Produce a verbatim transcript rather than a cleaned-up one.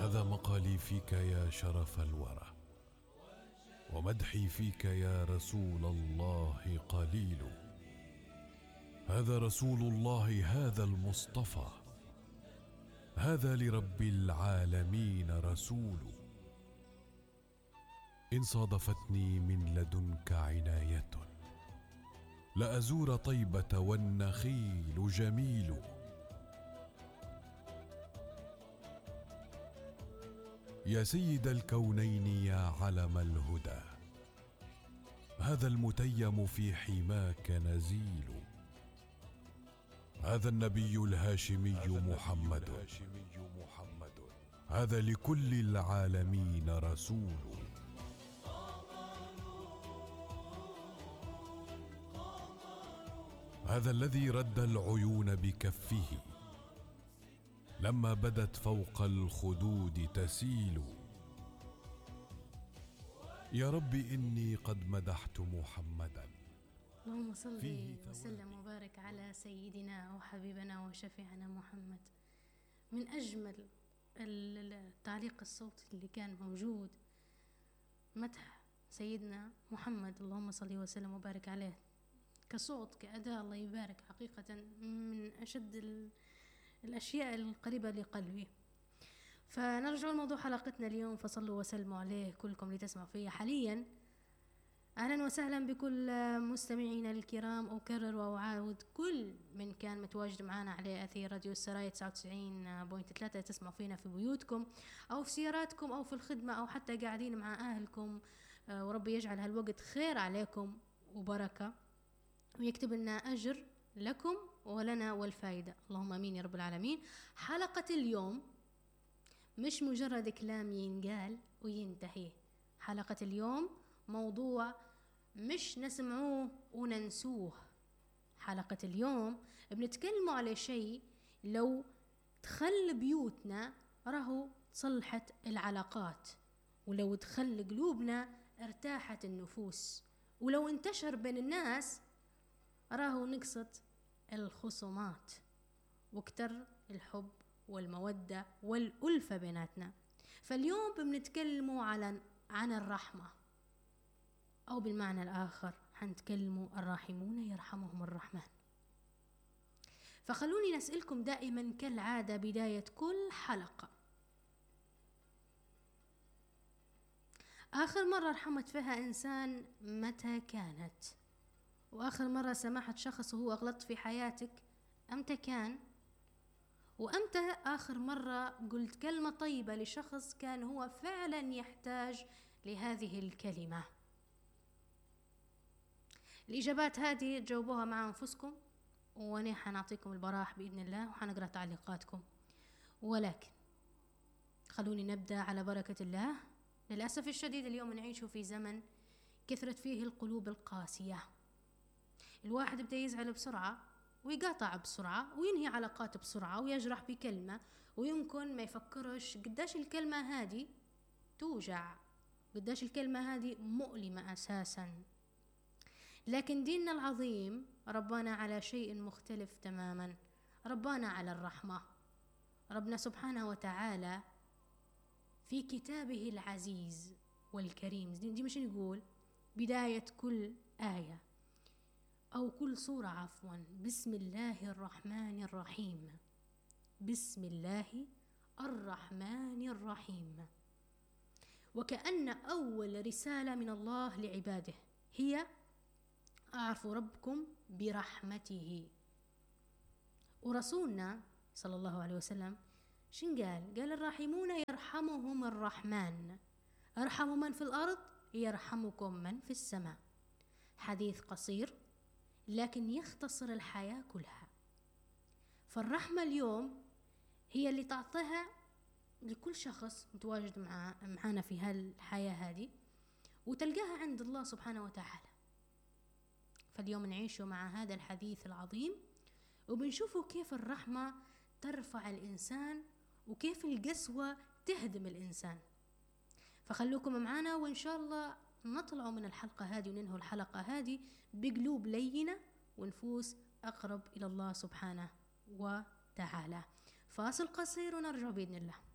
هذا مقالي فيك يا شرف الورى، ومدحي فيك يا رسول الله قليل. هذا رسول الله، هذا المصطفى، هذا لرب العالمين رسول. إن صادفتني من لدنك عناية لأزور طيبة والنخيل جميل. يا سيد الكونين يا علم الهدى، هذا المتيم في حماك نزيل. هذا النبي الهاشمي محمد، هذا لكل العالمين رسول. هذا الذي رد العيون بكفه لما بدت فوق الخدود تسيل. يا رب إني قد مدحت محمدا. اللهم صل وسلم وبارك على سيدنا وحبيبنا وشفيعنا محمد. من أجمل التعليق الصوتي اللي كان موجود مدح سيدنا محمد، اللهم صل وسلم وبارك عليه، كصوت كأداء، الله يبارك، حقيقة من أشد الأشياء القريبة لقلبي. فنرجع لموضوع حلقتنا اليوم، فصلوا وسلموا عليه كلكم لتسمعوا فيها حاليا. أهلا وسهلا بكل مستمعينا الكرام. أكرر وأعاود كل من كان متواجد معنا على أثير راديو السرايا تسعة وتسعين فاصلة ثلاثة تسمعوا فينا في بيوتكم أو في سياراتكم أو في الخدمة أو حتى قاعدين مع أهلكم، وربي يجعل هالوقت خير عليكم وبركة ويكتب لنا أجر لكم ولنا والفائدة، اللهم أمين يا رب العالمين. حلقة اليوم مش مجرد كلام ينقال وينتهي. حلقة اليوم موضوع مش نسمعوه وننسوه. حلقة اليوم بنتكلموا على شيء لو تخل بيوتنا راهو تصلحت العلاقات، ولو تخل قلوبنا ارتاحت النفوس، ولو انتشر بين الناس راهو نقصت الخصومات واكتر الحب والمودة والألفة بيناتنا. فاليوم بنتكلموا على عن الرحمة، أو بالمعنى الآخر حنتكلموا الراحمون يرحمهم الرحمن. فخلوني نسألكم دائما كالعادة بداية كل حلقة، آخر مرة رحمت فيها إنسان متى كانت؟ وآخر مرة سمحت شخص وهو غلط في حياتك أمتى كان؟ وأمتى آخر مرة قلت كلمة طيبة لشخص كان هو فعلا يحتاج لهذه الكلمة؟ الإجابات هذه تجاوبوها مع أنفسكم، وأنا حنعطيكم البراح بإذن الله وحنقرأ تعليقاتكم. ولكن خلوني نبدأ على بركة الله. للأسف الشديد اليوم نعيش في زمن كثرت فيه القلوب القاسية. الواحد بدأ يزعل بسرعة ويقاطع بسرعة وينهي علاقات بسرعة ويجرح بكلمة، ويمكن ما يفكرش قداش الكلمة هذه توجع، قداش الكلمة هذه مؤلمة أساسا. لكن ديننا العظيم ربنا على شيء مختلف تماما، ربنا على الرحمة. ربنا سبحانه وتعالى في كتابه العزيز والكريم، دي مش نقول بداية كل آية أو كل سورة عفوا، بسم الله الرحمن الرحيم، بسم الله الرحمن الرحيم. وكأن أول رسالة من الله لعباده هي أعرفوا ربكم برحمته. ورسولنا صلى الله عليه وسلم شن قال؟ قال الراحمون يرحمهم الرحمن، ارحموا من في الأرض يرحمكم من في السماء. حديث قصير لكن يختصر الحياة كلها. فالرحمة اليوم هي اللي تعطيها لكل شخص متواجد مع معنا في هالحياة هذه، وتلقاها عند الله سبحانه وتعالى. فاليوم نعيشه مع هذا الحديث العظيم، وبنشوفه كيف الرحمة ترفع الإنسان وكيف القسوة تهدم الإنسان. فخلوكم معنا وإن شاء الله نطلعوا من الحلقة هذه وننهوا الحلقة هذه بقلوب لينة ونفوس أقرب إلى الله سبحانه وتعالى. فاصل قصير ونرجع بإذن الله.